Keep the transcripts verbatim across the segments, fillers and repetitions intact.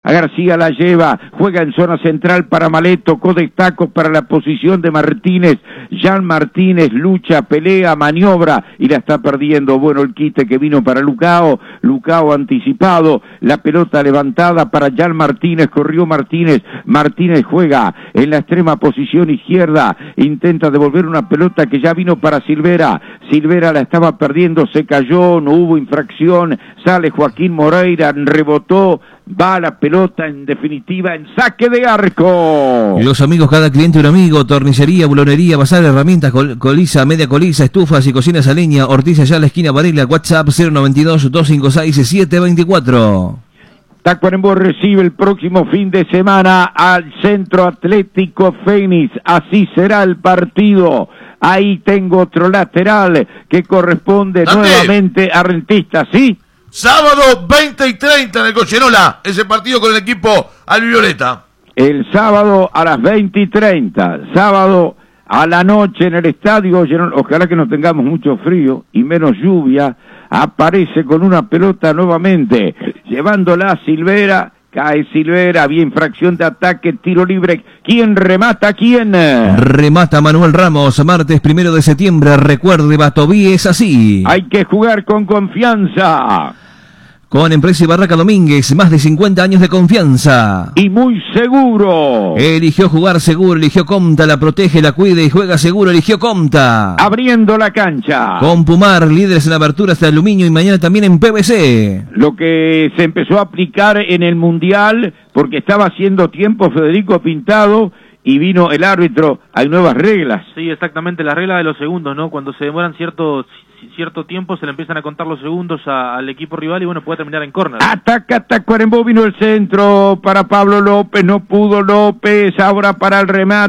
García la lleva, juega en zona central para Malé, tocó de taco para la posición de Martínez. Jan Martínez lucha, pelea, maniobra y la está perdiendo. Bueno, el quite que vino para Lucao, Lucao anticipado, la pelota levantada para Jan Martínez, corrió Martínez, Martínez juega en la extrema posición izquierda, intenta devolver una pelota que ya vino para Silvera, Silvera la estaba perdiendo, se cayó, no hubo infracción, sale Joaquín Moreira, rebotó, va la pelota en definitiva en saque de arco. Los amigos, cada cliente un amigo, tornillería, bulonería, bazar, herramientas, col colisa, media colisa, estufas y cocinas a leña, Ortiz allá a la esquina Varela, WhatsApp cero noventa y dos, doscientos cincuenta y seis, setecientos veinticuatro. Tacuarembó recibe el próximo fin de semana al Centro Atlético Fénix, así será el partido. Ahí tengo otro lateral que corresponde Dante. nuevamente a Rentistas, ¿sí? Sábado veinte y treinta en el Cocherola, ese partido con el equipo albivioleta. El sábado a las veinte y treinta, sábado a la noche en el estadio, ojalá que no tengamos mucho frío y menos lluvia, aparece con una pelota nuevamente, llevándola a Silvera, cae Silvera, había infracción de ataque, tiro libre, ¿quién remata? ¿Quién? Remata Manuel Ramos, martes primero de septiembre, recuerde, Batoví es así. Hay que jugar con confianza. Con Empresa y Barraca Domínguez, más de cincuenta años de confianza. Y muy seguro. Eligió jugar seguro, eligió Comta, la protege, la cuida y juega seguro, eligió Comta. Abriendo la cancha. Con Pumar, líderes en aberturas de aluminio y mañana también en P V C. Lo que se empezó a aplicar en el Mundial, porque estaba haciendo tiempo Federico Pintado, y vino el árbitro, hay nuevas reglas. Sí, exactamente, la regla de los segundos, ¿no? Cuando se demoran cierto cierto tiempo se le empiezan a contar los segundos a, al equipo rival y bueno, puede terminar en córner. Ataca Tacuarembó, vino el centro para Pablo López, no pudo López, ahora para el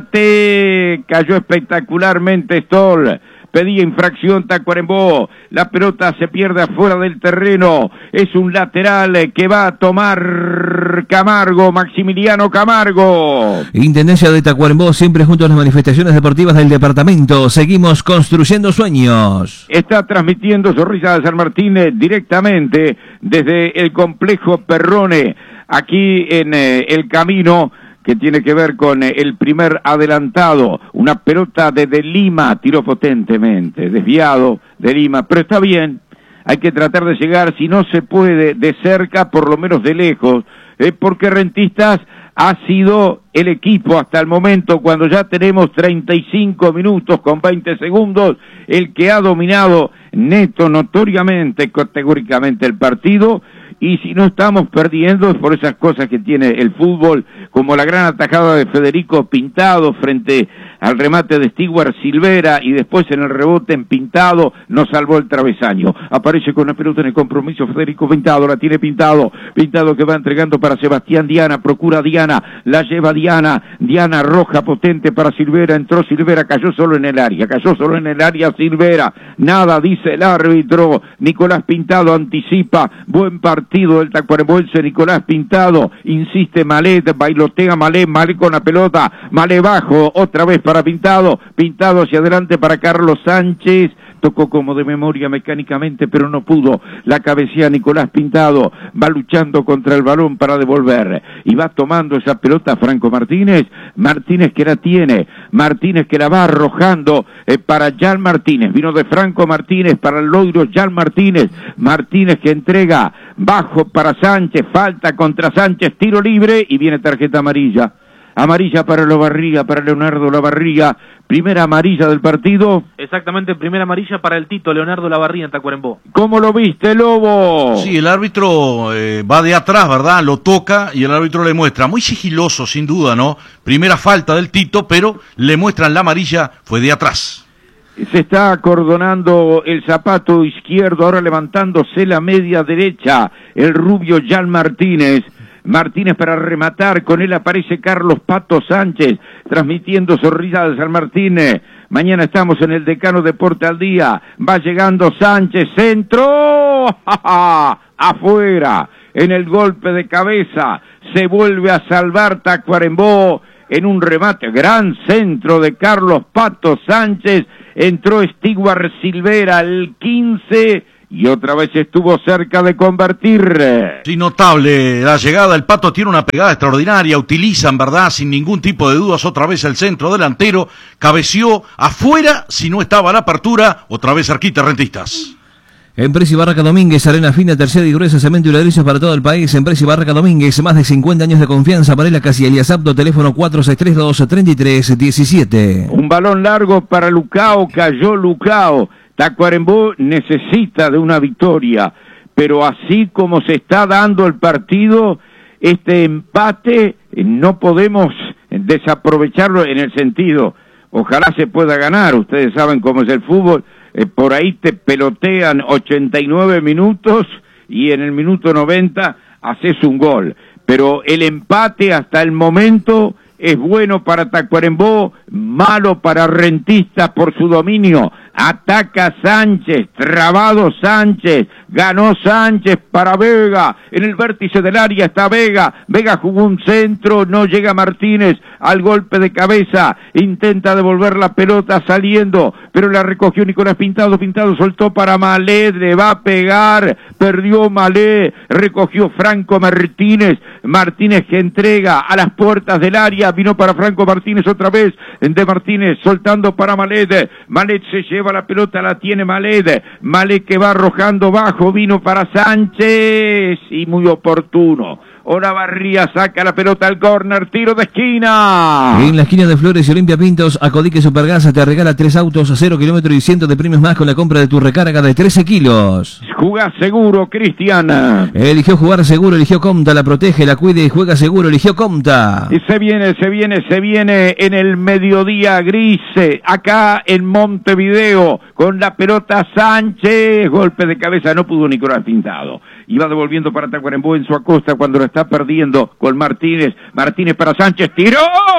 remate, cayó espectacularmente Stoll. Pedía infracción Tacuarembó, la pelota se pierde afuera del terreno, es un lateral que va a tomar Camargo, Maximiliano Camargo. Intendencia de Tacuarembó, siempre junto a las manifestaciones deportivas del departamento, seguimos construyendo sueños. Está transmitiendo Zorrilla de San Martín directamente desde el complejo Perrone, aquí en eh, el camino que tiene que ver con el primer adelantado, una pelota de De Lima, tiró potentemente, desviado de Lima, pero está bien, hay que tratar de llegar, si no se puede de cerca, por lo menos de lejos, eh, porque Rentistas ha sido el equipo hasta el momento, cuando ya tenemos treinta y cinco minutos con veinte segundos, el que ha dominado neto, notoriamente, categóricamente el partido. Y si no estamos perdiendo es por esas cosas que tiene el fútbol, como la gran atajada de Federico Pintado frente al remate de Stewart Silvera y después en el rebote en Pintado nos salvó el travesaño. Aparece con la pelota en el compromiso Federico Pintado, la tiene Pintado, Pintado que va entregando para Sebastián Diana, procura Diana, la lleva Diana, Diana roja potente para Silvera, entró Silvera, cayó solo en el área, cayó solo en el área Silvera, nada dice el árbitro, Nicolás Pintado anticipa, buen partido del Tacuarembóense, Nicolás Pintado, insiste Malet, bailotea Malet, Malet con la pelota, Malet bajo, otra vez para Pintado, Pintado hacia adelante para Carlos Sánchez, tocó como de memoria mecánicamente, pero no pudo, la cabecea Nicolás Pintado, va luchando contra el balón para devolver, y va tomando esa pelota Franco Martínez, Martínez que la tiene, Martínez que la va arrojando eh, para Jan Martínez, vino de Franco Martínez para el Loiro, Jan Martínez, Martínez que entrega, bajo para Sánchez, falta contra Sánchez, tiro libre, y viene tarjeta amarilla. Amarilla para Lavarría, para Leonardo Lavarría, primera amarilla del partido. Exactamente, primera amarilla para el Tito, Leonardo Lavarría en Tacuarembó. ¿Cómo lo viste, Lobo? Sí, el árbitro eh, va de atrás, ¿verdad? Lo toca y el árbitro le muestra, muy sigiloso sin duda, ¿no? Primera falta del Tito, pero le muestran la amarilla, fue de atrás. Se está acordonando el zapato izquierdo, ahora levantándose la media derecha, el rubio Jan Martínez. Martínez para rematar, con él aparece Carlos Pato Sánchez, transmitiendo Zorrilla de San Martín. Mañana estamos en el Decano Deporte al Día, va llegando Sánchez, centro, ¡ja, ja! Afuera, en el golpe de cabeza, se vuelve a salvar Tacuarembó, en un remate, gran centro de Carlos Pato Sánchez, entró Stewart Silvera, el quince, y otra vez estuvo cerca de convertir. Sí, notable la llegada. El Pato tiene una pegada extraordinaria, utilizan, ¿verdad? Sin ningún tipo de dudas, otra vez el centro delantero, cabeció afuera, si no estaba la apertura, otra vez cerquita, Rentistas. Empresa y Barraca Domínguez, arena fina, tercera y gruesa, cemento y ladrillos para todo el país. Empresa y Barraca Domínguez, más de cincuenta años de confianza. Varela Casi Elias Abdo, teléfono cuatro seis tres dos, tres tres uno siete. Un balón largo para Lucao, cayó Lucao. Tacuarembó necesita de una victoria, pero así como se está dando el partido, este empate no podemos desaprovecharlo en el sentido, ojalá se pueda ganar, ustedes saben cómo es el fútbol, eh, por ahí te pelotean ochenta y nueve minutos y en el minuto noventa haces un gol, pero el empate hasta el momento es bueno para Tacuarembó, malo para Rentistas por su dominio. Ataca Sánchez, trabado Sánchez, ganó Sánchez para Vega, en el vértice del área está Vega, Vega jugó un centro, no llega Martínez al golpe de cabeza, intenta devolver la pelota saliendo, pero la recogió Nicolás Pintado, Pintado soltó para Malé, le va a pegar, perdió Malé, recogió Franco Martínez, Martínez que entrega a las puertas del área, vino para Franco Martínez otra vez, de Martínez soltando para Maled, Maled se lleva la pelota, la tiene Maled, Maled que va arrojando bajo, vino para Sánchez y muy oportuno. Olavarría saca la pelota al córner, tiro de esquina. En la esquina de Flores y Olimpia Pintos, Acodique Supergas te regala tres autos a cero kilómetros y cientos de premios más con la compra de tu recarga de trece kilos. Jugá seguro, Cristiana. Eligió jugar seguro, eligió Comta, la protege, la cuide y juega seguro, eligió Comta. Y se viene, se viene, se viene en el mediodía gris, acá en Montevideo, con la pelota Sánchez, golpe de cabeza, no pudo Nicolás Pintado. Iba devolviendo para Tacuarembó en su acosta cuando lo está perdiendo con Martínez. Martínez para Sánchez, tiró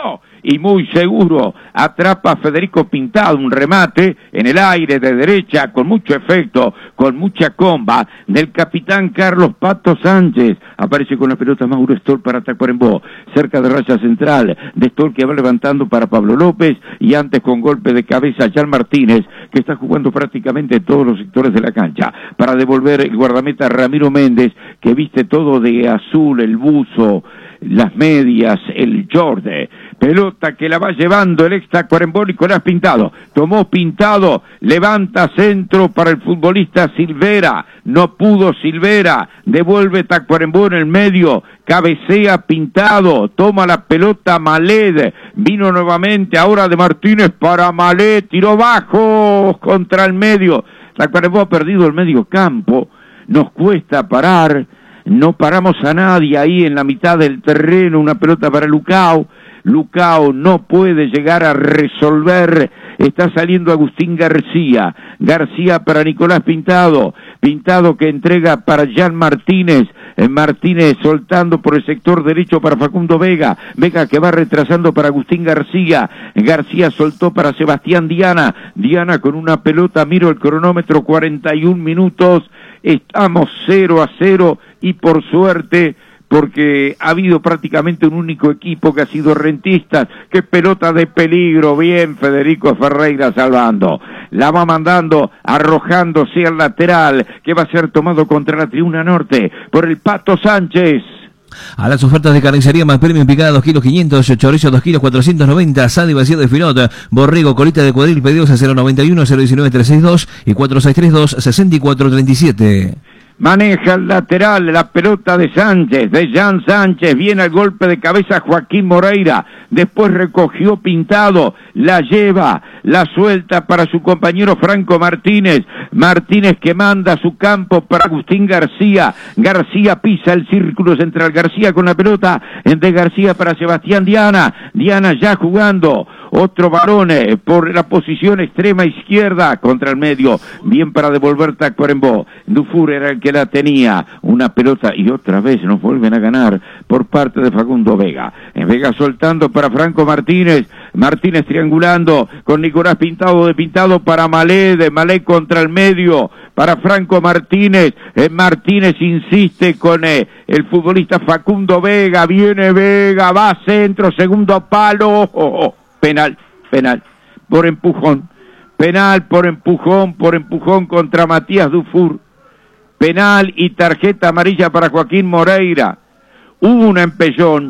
y muy seguro atrapa a Federico Pintado, un remate en el aire de derecha con mucho efecto, con mucha comba del capitán Carlos Pato Sánchez. Aparece con la pelota Mauro Stoll para Tacuarembó, cerca de raya central, de Stoll que va levantando para Pablo López y antes con golpe de cabeza Jan Martínez, que está jugando prácticamente en todos los sectores de la cancha, para devolver el guardameta Ramiro Méndez, que viste todo de azul, el buzo, las medias, el jorde, pelota que la va llevando el ex Tacuarembó Nicolás Pintado, tomó Pintado, levanta centro para el futbolista Silvera, no pudo Silvera, devuelve Tacuarembó en el medio, cabecea Pintado, toma la pelota Maled, vino nuevamente ahora de Martínez para Maled, tiró bajo contra el medio, Tacuarembó ha perdido el medio campo, nos cuesta parar, no paramos a nadie ahí en la mitad del terreno, una pelota para Lucao, Lucao no puede llegar a resolver, está saliendo Agustín García, García para Nicolás Pintado, Pintado que entrega para Jan Martínez, Martínez soltando por el sector derecho para Facundo Vega, Vega que va retrasando para Agustín García, García soltó para Sebastián Diana, Diana con una pelota, miro el cronómetro, cuarenta y un minutos, estamos cero a cero y por suerte, porque ha habido prácticamente un único equipo que ha sido Rentistas, que pelota de peligro, bien Federico Ferreira salvando, la va mandando, arrojándose al lateral, que va a ser tomado contra la tribuna norte, por el Pato Sánchez. A las ofertas de carnicería más premium picada dos kilos quinientos, chorizo dos kilos cuatrocientos noventa, asado y vacío de filota, borrego, colita de cuadril, pedidos a cero noventa y uno, cero diecinueve, trescientos sesenta y dos y cuatro seis tres dos, sesenta y cuatro treinta y siete. Maneja el lateral, la pelota de Sánchez, de Jan Sánchez, viene el golpe de cabeza Joaquín Moreira, después recogió Pintado, la lleva, la suelta para su compañero Franco Martínez, Martínez que manda a su campo para Agustín García, García pisa el círculo central, García con la pelota, de García para Sebastián Diana, Diana ya jugando, otro varón eh, por la posición extrema izquierda contra el medio, bien para devolver Tacuarembó, Dufour era el que la tenía, una pelota y otra vez nos vuelven a ganar por parte de Facundo Vega, en Vega soltando para Franco Martínez, Martínez triangulando con Nicolás Pintado, de Pintado para Malé, de Malé contra el medio, para Franco Martínez, eh, Martínez insiste con eh, el futbolista Facundo Vega, viene Vega, va a centro, segundo palo, oh, oh, penal, penal, por empujón, penal por empujón, por empujón contra Matías Dufour, penal y tarjeta amarilla para Joaquín Moreira. Hubo un empellón